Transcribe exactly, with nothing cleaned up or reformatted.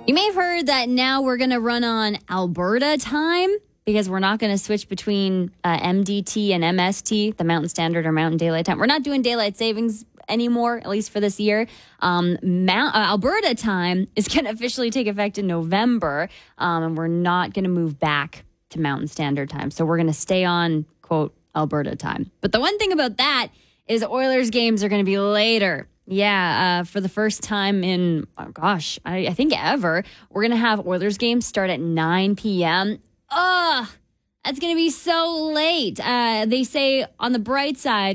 You may have heard that now we're going to run on Alberta time because we're not going to switch between uh, M D T and M S T, the Mountain Standard or Mountain Daylight Time. We're not doing daylight savings anymore, at least for this year. Um, Mount, uh, Alberta time is going to officially take effect in November, um, and we're not going to move back to Mountain Standard Time. So we're going to stay on, quote, Alberta time. But the one thing about that is Oilers games are going to be later. Yeah, uh, for the first time in, oh gosh, I, I think ever, we're going to have Oilers games start at nine p.m. Ugh, that's going to be so late. Uh, they say on the bright side,